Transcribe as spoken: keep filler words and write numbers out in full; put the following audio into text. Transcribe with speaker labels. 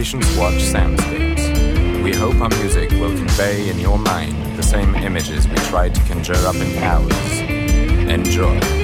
Speaker 1: Patience Watch Soundscapes. We hope our music will convey in your mind the same images we tried to conjure up in ours. Enjoy.